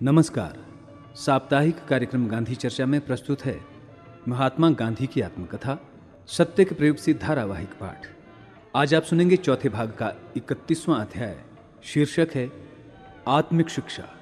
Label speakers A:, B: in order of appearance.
A: नमस्कार। साप्ताहिक कार्यक्रम गांधी चर्चा में प्रस्तुत है महात्मा गांधी की आत्मकथा सत्य के प्रयोग से धारावाहिक पाठ। आज आप सुनेंगे चौथे भाग का 31वां अध्याय। शीर्षक है आत्मिक शिक्षा।